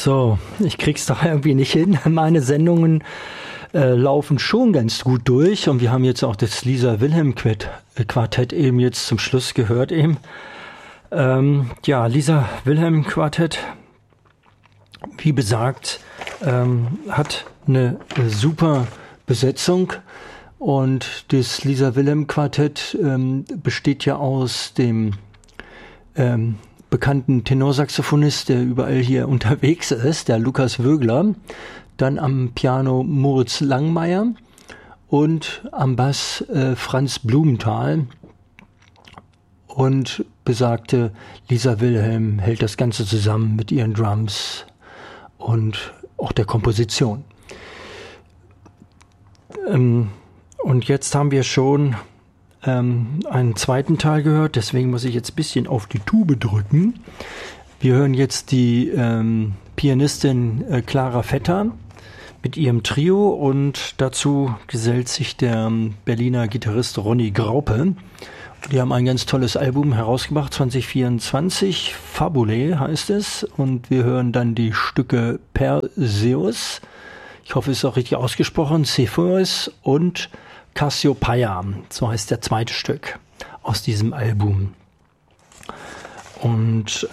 So, ich krieg's doch irgendwie nicht hin. Meine Sendungen laufen schon ganz gut durch und wir haben jetzt auch das Lisa-Wilhelm-Quartett eben jetzt zum Schluss gehört eben. Ja, Lisa-Wilhelm-Quartett, wie besagt, hat eine super Besetzung und das Lisa-Wilhelm-Quartett besteht ja aus dem bekannten Tenorsaxophonist, der überall hier unterwegs ist, der Lukas Wögler, dann am Piano Moritz Langmeier und am Bass Franz Blumenthal. Und besagte Lisa Wilhelm hält das Ganze zusammen mit ihren Drums und auch der Komposition. Und jetzt haben wir schon einen zweiten Teil gehört, deswegen muss ich jetzt ein bisschen auf die Tube drücken. Wir hören jetzt die Pianistin Clara Vetter mit ihrem Trio und dazu gesellt sich der Berliner Gitarrist Ronny Graupe. Die haben ein ganz tolles Album herausgebracht, 2024, Fabulae heißt es, und wir hören dann die Stücke Perseus, ich hoffe es ist auch richtig ausgesprochen, Cepheus und Cassiopeia, so heißt der zweite Stück aus diesem Album. Und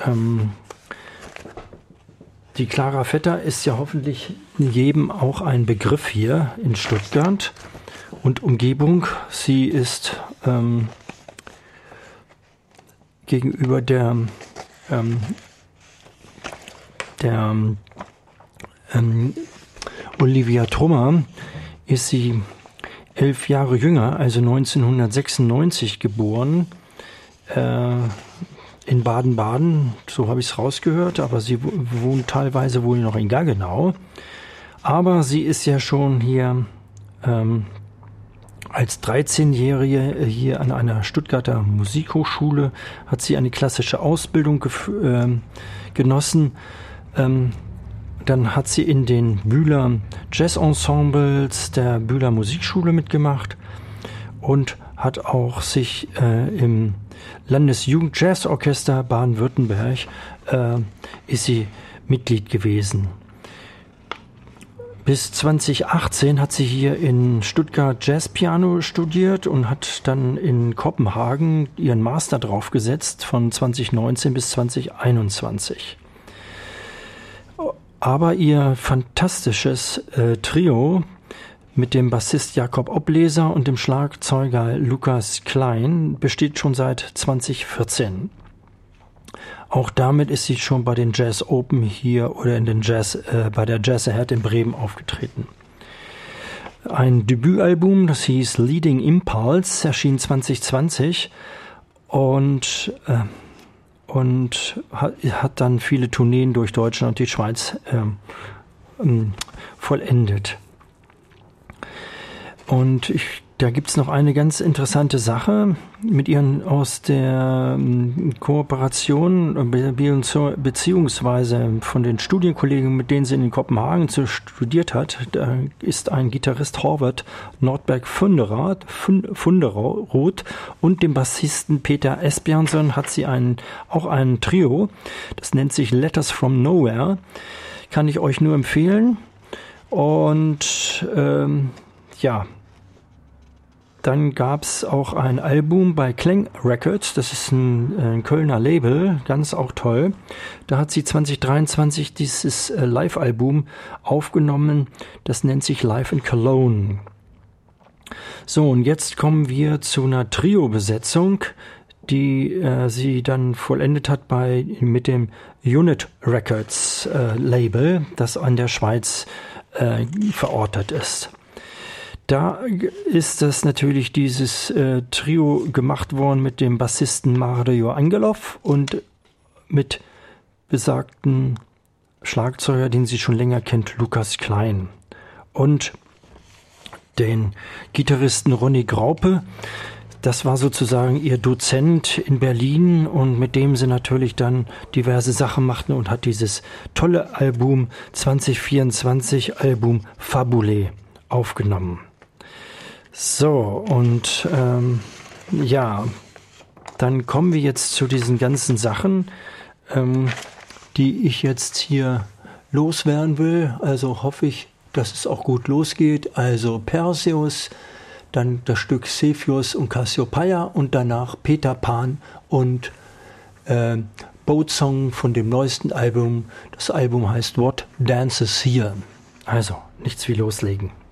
die Clara Vetter ist ja hoffentlich jedem auch ein Begriff hier in Stuttgart und Umgebung. Sie ist gegenüber der Olivia Trummer ist sie 11 Jahre jünger, also 1996 geboren, in Baden-Baden, so habe ich es rausgehört, aber sie wohnt teilweise wohl noch in Gaggenau. Aber sie ist ja schon hier als 13-Jährige hier an einer Stuttgarter Musikhochschule, hat sie eine klassische Ausbildung genossen. Dann hat sie in den Bühler Jazz-Ensembles der Bühler Musikschule mitgemacht und hat auch sich im Landesjugendjazzorchester Baden-Württemberg ist sie Mitglied gewesen. Bis 2018 hat sie hier in Stuttgart Jazzpiano studiert und hat dann in Kopenhagen ihren Master draufgesetzt von 2019 bis 2021. Aber ihr fantastisches Trio mit dem Bassist Jakob Obleser und dem Schlagzeuger Lukas Klein besteht schon seit 2014. Auch damit ist sie schon bei den Jazz Open hier oder in den bei der Jazz Ahead in Bremen aufgetreten. Ein Debütalbum, das hieß Leading Impulse, erschien 2020 und hat dann viele Tourneen durch Deutschland und die Schweiz vollendet. Und da gibt's noch eine ganz interessante Sache mit ihren aus der Kooperation beziehungsweise von den Studienkollegen, mit denen sie in Kopenhagen studiert hat. Da ist ein Gitarrist Horvath Nordberg Funderoth und dem Bassisten Peter Esbjörnsson hat sie auch ein Trio. Das nennt sich Letters from Nowhere. Kann ich euch nur empfehlen. Und ja. Dann gab's auch ein Album bei Klang Records, das ist ein Kölner Label, ganz auch toll. Da hat sie 2023 dieses Live-Album aufgenommen, das nennt sich Live in Cologne. So, und jetzt kommen wir zu einer Trio-Besetzung, die sie dann vollendet hat mit dem Unit Records Label, das an der Schweiz verortet ist. Da ist das natürlich dieses Trio gemacht worden mit dem Bassisten Mario Angelov und mit besagten Schlagzeuger, den sie schon länger kennt, Lukas Klein. Und den Gitarristen Ronny Graupe, das war sozusagen ihr Dozent in Berlin und mit dem sie natürlich dann diverse Sachen machten und hat dieses tolle Album 2024, Album Fabulae, aufgenommen. So, und ja, dann kommen wir jetzt zu diesen ganzen Sachen, die ich jetzt hier loswerden will. Also hoffe ich, dass es auch gut losgeht. Also Perseus, dann das Stück Cepheus und Cassiopeia und danach Peter Pan und Boat Song von dem neuesten Album. Das Album heißt What Dances Here. Also, nichts wie loslegen.